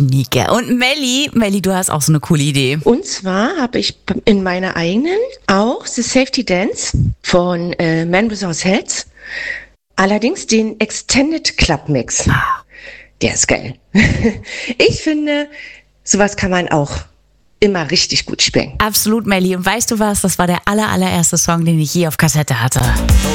Schnieke. Und Melli, du hast auch so eine coole Idee. Und zwar habe ich in meiner eigenen auch The Safety Dance von Man Without Heads. Allerdings den Extended Club Mix. Der ist geil. Ich finde, sowas kann man auch immer richtig gut spielen. Absolut, Melli. Und weißt du was? Das war der allererste Song, den ich je auf Kassette hatte.